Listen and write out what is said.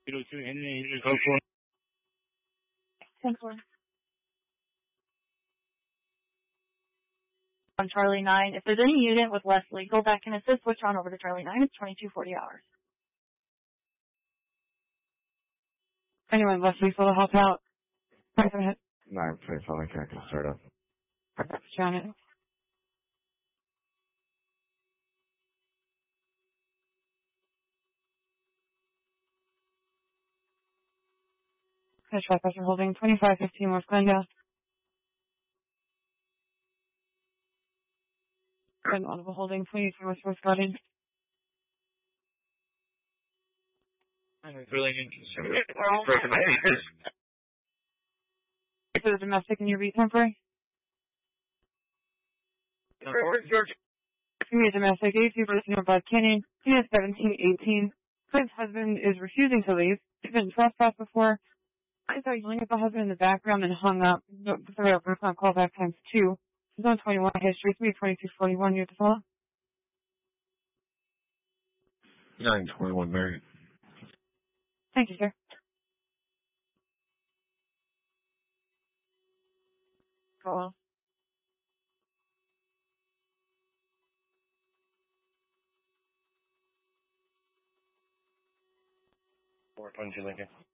802 Henry, code 4. 10-4. On Charlie 9. If there's any unit with Leslie, go back and assist. Switch on over to Charlie 9. It's 2240 hours. Anyone, Leslie, for the help out? Go ahead. 9, please. I'll make I can start up. Janet. Okay, try pressure holding 2515 West Glendale. Good audible holding 23 West Garden. I'm really interested. For the domestic and your beat temporary? George. Give me a domestic 82 person of Bud Kenny. Unit 1718. Clint's husband is refusing to leave. He's been trespassed before. I saw yelling at the husband in the background and hung up. The third person on call back times 2. He's on 21 history. It's me 2241. You have to follow? 921 Mary. Thank you, sir. Call. 422 Lincoln.